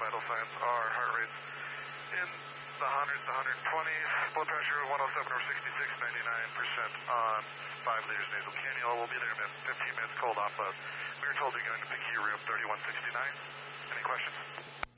vital signs are heart rates in the hundreds to 120s, blood pressure 107 over 66, 99% on 5 liters nasal cannula. We'll be there in 15 minutes, cold off of. We were told you're going to PICU room 3169. Any questions?